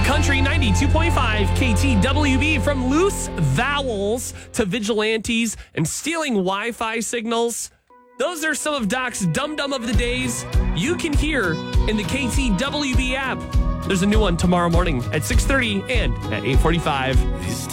Country 92.5 KTWB. From loose vowels to vigilantes and stealing Wi-Fi signals. Those are some of Doc's dum-dum of the days you can hear in the KTWB app. There's a new one tomorrow morning at 6:30 and at 8:45.